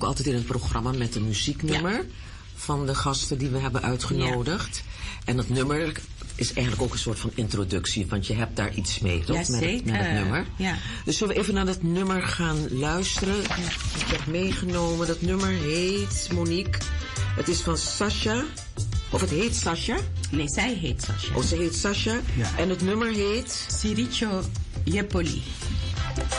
ook altijd in het programma met een muzieknummer van de gasten die we hebben uitgenodigd. Ja. En dat nummer is eigenlijk ook een soort van introductie, want je hebt daar iets mee, toch? Ja, met het nummer. Ja. Dus zullen we even naar dat nummer gaan luisteren? Ik heb meegenomen, dat nummer heet Monique. Het is van Sasha. Of het heet Sasha? Nee, zij heet Sasha. Oh, ze heet Sasha. Ja. En het nummer heet? Siricho Jepoli.